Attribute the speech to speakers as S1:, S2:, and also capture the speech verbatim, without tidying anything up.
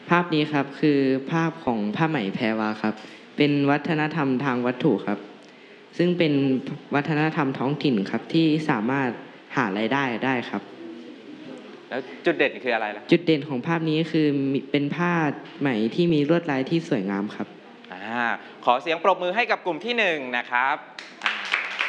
S1: ภาพนี้ครับคือภาพของผ้าไหมแพรวาครับเป็นวัฒนธรรมทางวัตถุครับซึ่งเป็นวัฒนธรรมท้องถิ่นครับที่สามารถหารายได้ได้ครับ
S2: แล้วจุดเด่นคืออะไรล่ะ
S1: จุดเด่นของภาพนี้คือเป็นผ้าไหมที่มีลวดลายที่สวยงามครับ
S2: อ่าขอเสียงปรบมือให้กับกลุ่มที่หนึ่งนะครับอ่า